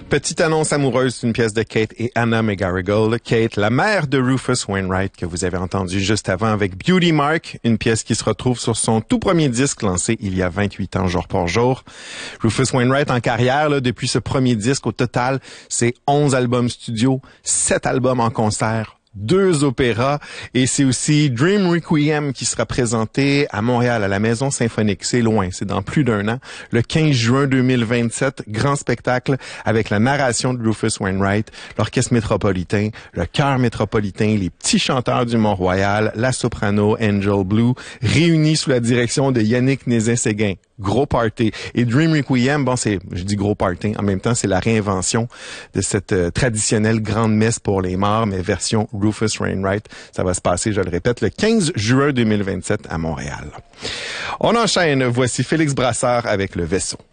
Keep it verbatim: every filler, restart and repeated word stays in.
Petite annonce amoureuse, c'est une pièce de Kate et Anna McGarrigle. Kate, la mère de Rufus Wainwright, que vous avez entendu juste avant avec Beauty Mark, une pièce qui se retrouve sur son tout premier disque lancé il y a vingt-huit ans, jour pour jour. Rufus Wainwright en carrière, là, depuis ce premier disque, au total, c'est onze albums studio, sept albums en concert, deux opéras, et c'est aussi Dream Requiem qui sera présenté à Montréal, à la Maison Symphonique. C'est loin, c'est dans plus d'un an. Le quinze juin deux mille vingt-sept, grand spectacle avec la narration de Rufus Wainwright, l'Orchestre métropolitain, le Chœur métropolitain, les petits chanteurs du Mont-Royal, la soprano Angel Blue, réunis sous la direction de Yannick Nézin-Séguin. Gros party. Et Dream Requiem, bon, c'est, je dis gros party, en même temps, c'est la réinvention de cette euh, traditionnelle grande messe pour les morts, mais version Rufus Wainwright. Ça va se passer, je le répète, le quinze juin deux mille vingt-sept à Montréal. On enchaîne. Voici Félix Brasseur avec Le Vaisseau.